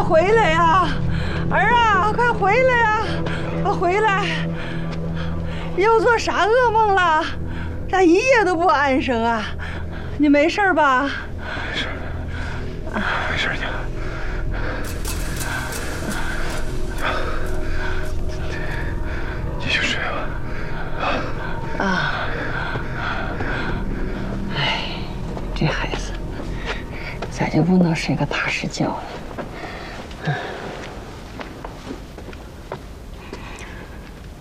回来呀，儿啊，快回来呀，快回来！又做啥噩梦了？咋一夜都不安生啊？你没事吧？ 没事，没事，娘。继续睡吧。 啊。哎，这孩子咋就不能睡个踏实觉呢？